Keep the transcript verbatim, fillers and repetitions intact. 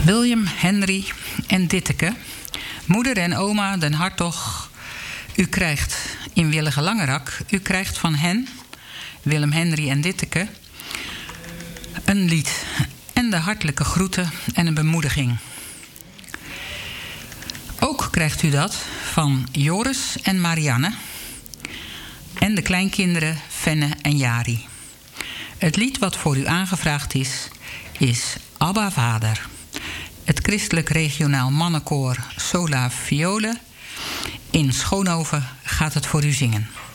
William, Henry en Ditteke, moeder en oma den Hartog, u krijgt in Willige Langerak, u krijgt van hen, Willem, Henry en Ditteke, een lied en de hartelijke groeten en een bemoediging. Ook krijgt u dat van Joris en Marianne en de kleinkinderen Fenne en Jari. Het lied wat voor u aangevraagd is, is Abba Vader. Het christelijk regionaal mannenkoor Sola Viole in Schoonhoven gaat het voor u zingen.